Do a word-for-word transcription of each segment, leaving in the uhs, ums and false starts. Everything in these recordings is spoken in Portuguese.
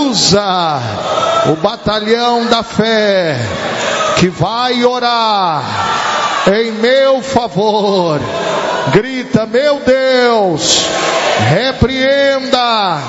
usa o batalhão da fé que vai orar em meu favor. Grita: meu Deus, repreenda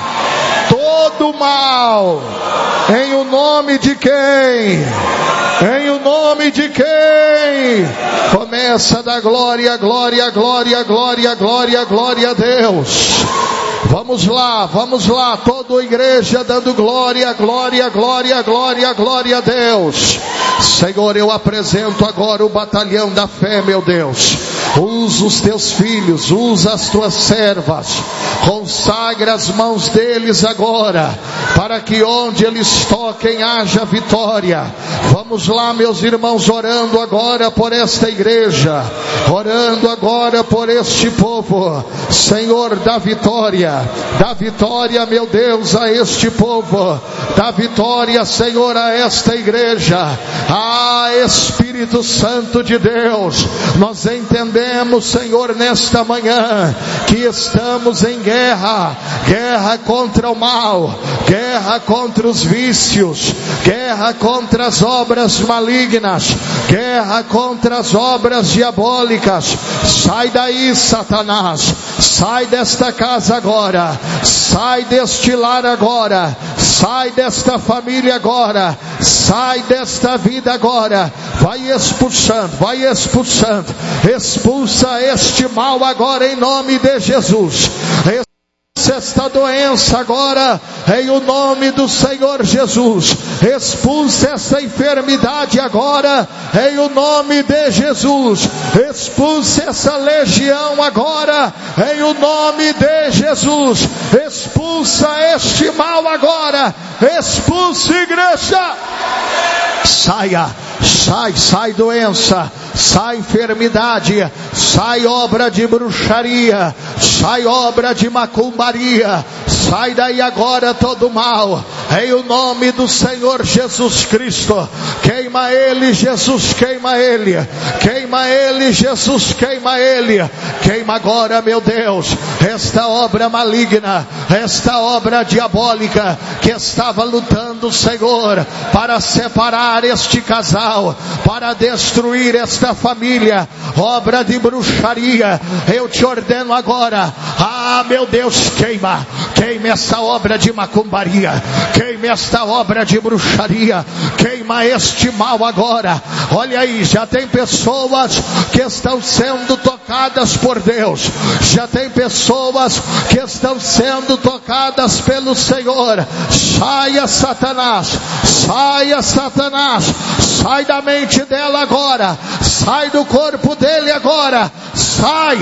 todo mal, em o nome de quem? Em o nome de quem? Começa a dar glória, glória, glória, glória, glória, glória a Deus. Vamos lá, vamos lá, toda a igreja dando glória, glória, glória, glória, glória a Deus. Senhor, eu apresento agora o batalhão da fé, meu Deus. Usa os teus filhos, usa as tuas servas, consagra as mãos deles agora, para que onde eles toquem haja vitória. Vamos lá, meus irmãos, orando agora por esta igreja, orando agora por este povo. Senhor, dá vitória, dá vitória, meu Deus, a este povo, dá vitória, Senhor, a esta igreja. Ah, Espírito Santo de Deus, nós entendemos, Senhor, nesta manhã, que estamos em guerra, guerra contra o mal, guerra contra os vícios, guerra contra as obras malignas, guerra contra as obras diabólicas. Sai daí, Satanás, sai desta casa agora, sai deste lar agora, sai desta família agora, sai desta vida agora. Vai expulsando, vai expulsando, expulsa este mal agora em nome de Jesus. Esta doença agora, em o nome do Senhor Jesus. Expulse essa enfermidade agora, em o nome de Jesus. Expulse essa legião agora, em o nome de Jesus. Expulsa este mal agora, expulse, igreja. Saia, sai, sai doença, sai enfermidade, sai obra de bruxaria, sai obra de macumbaria, sai daí agora todo mal, em o nome do Senhor Jesus Cristo. Queima ele, Jesus, queima ele, queima ele, Jesus, queima ele, queima agora, meu Deus, esta obra maligna, esta obra diabólica, que estava lutando, Senhor, para separar este casal, para destruir esta família, obra de bruxaria. Eu te ordeno agora, ah, meu Deus, queima, queima esta obra de macumbaria, queima esta obra de bruxaria, queima este mal agora. Olha aí, já tem pessoas que estão sendo tocadas por Deus, já tem pessoas que estão sendo tocadas pelo Senhor. Saia, Satanás, saia, Satanás, sai da mente dela agora, sai do corpo dele agora, sai,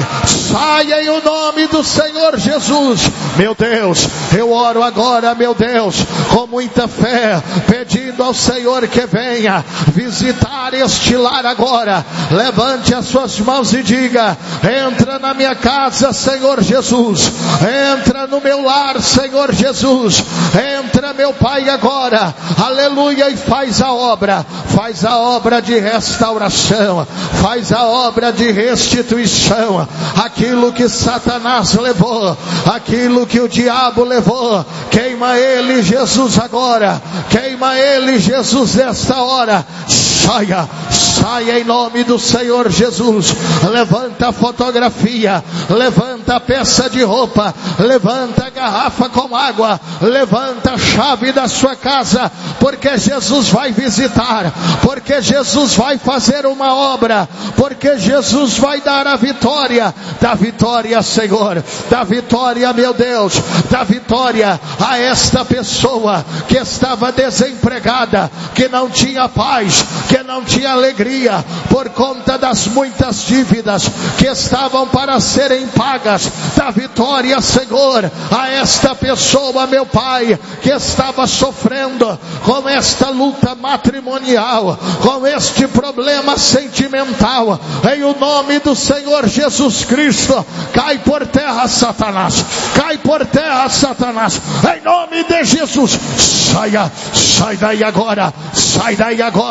sai em o nome do Senhor Jesus. Meu Deus, eu oro agora, meu Deus, com muita fé, pedindo ao Senhor que venha visitar este lar agora. Levante as suas mãos e diga: entra na minha casa, Senhor Jesus, entra no meu lar, Senhor Jesus, entra, meu Pai, agora, aleluia, e faz a obra, faz a obra de restauração, faz a obra de restituição, aquilo que Satanás levou, aquilo que o diabo levou, queima ele, Jesus, agora, queima ele, Jesus, nesta hora. Saia, saia em nome do Senhor Jesus. Levanta a fotografia, levanta a peça de roupa, levanta a garrafa com água, levanta a chave da sua casa, porque Jesus vai visitar, porque Jesus vai fazer uma obra, porque Jesus vai dar a vitória. Dá vitória, Senhor, dá vitória, meu Deus, dá vitória a esta pessoa que estava desempregada, que não tinha paz, que não tinha alegria, por conta das muitas dívidas que estavam para serem pagas. Dá vitória, Senhor, a esta pessoa, meu Pai, que estava sofrendo com esta luta matrimonial, com este problema sentimental. Em o nome do Senhor Jesus Cristo, cai por terra, Satanás, cai por terra, Satanás, em nome de Jesus. Saia, sai daí agora, sai daí agora,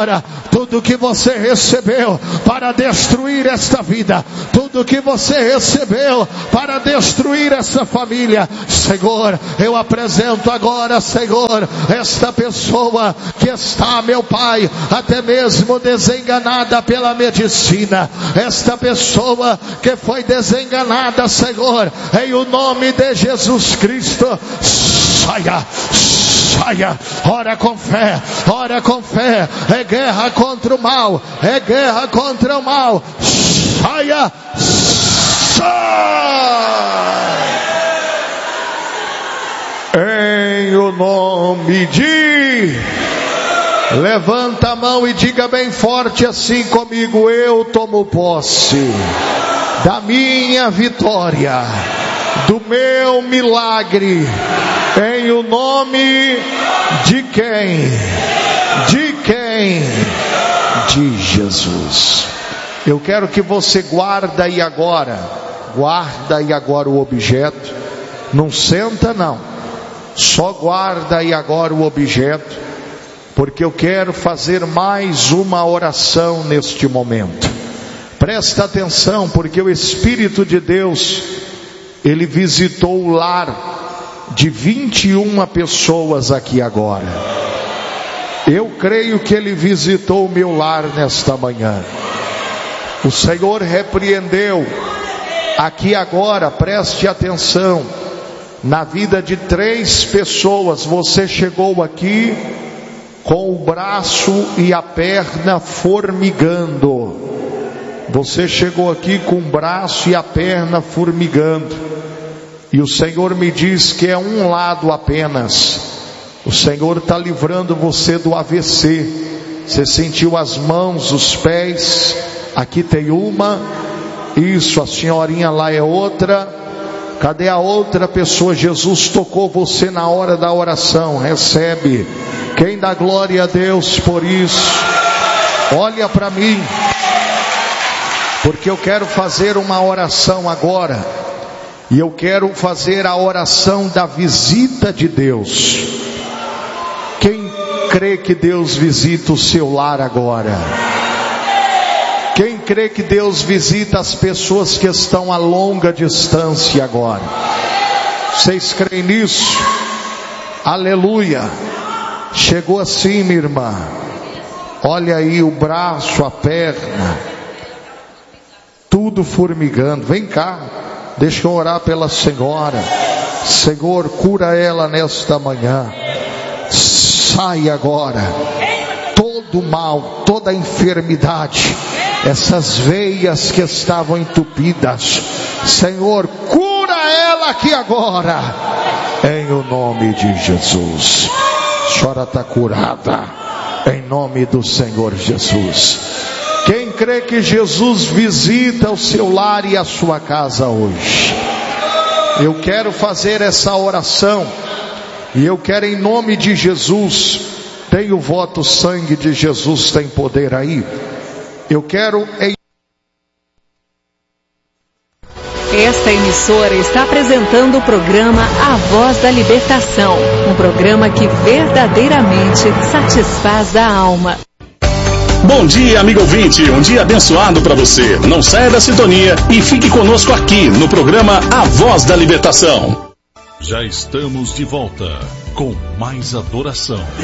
tudo que você recebeu para destruir esta vida, tudo que você recebeu para destruir essa família, Senhor, eu apresento agora, Senhor, esta pessoa que está, meu Pai, até mesmo desenganada pela medicina, esta pessoa que foi desenganada, Senhor, em o nome de Jesus Cristo, saia, saia, ora com fé, ora com fé, é guerra contra o mal, é guerra contra o mal, saia, sai, em o nome de, levanta a mão e diga bem forte assim comigo, eu tomo posse da minha vitória, do meu milagre, em o nome de quem? De quem? De Jesus. Eu quero que você guarda aí agora, guarda aí agora o objeto, não senta não, só guarda aí agora o objeto, porque eu quero fazer mais uma oração neste momento. Presta atenção, porque o Espírito de Deus, Ele visitou o lar de vinte e uma pessoas aqui agora. Eu creio que Ele visitou o meu lar nesta manhã. O Senhor repreendeu aqui agora, preste atenção, na vida de três pessoas. Você chegou aqui com o braço e a perna formigando. Você chegou aqui com o braço e a perna formigando. E o Senhor me diz que é um lado apenas. O Senhor está livrando você do A V C. Você sentiu as mãos, os pés. Aqui tem uma. Isso, a senhorinha lá é outra. Cadê a outra pessoa? Jesus tocou você na hora da oração. Recebe. Quem dá glória a Deus por isso? Olha para mim, porque eu quero fazer uma oração agora, e eu quero fazer a oração da visita de Deus. Quem crê que Deus visita o seu lar agora? Quem crê que Deus visita as pessoas que estão a longa distância agora? Vocês creem nisso? Aleluia! Chegou assim, minha irmã. Olha aí o braço, a perna, tudo formigando. Vem cá, deixa eu orar pela senhora. Senhor, cura ela nesta manhã. Sai agora todo mal, toda enfermidade, essas veias que estavam entupidas. Senhor, cura ela aqui agora, em o nome de Jesus. A senhora está curada, em nome do Senhor Jesus. Quem crê que Jesus visita o seu lar e a sua casa hoje? Eu quero fazer essa oração, e eu quero em nome de Jesus. Tem o voto sangue de Jesus, tem poder aí. Eu quero em... Esta emissora está apresentando o programa A Voz da Libertação, um programa que verdadeiramente satisfaz a alma. Bom dia, amigo ouvinte, um dia abençoado para você. Não saia da sintonia e fique conosco aqui no programa A Voz da Libertação. Já estamos de volta com mais adoração.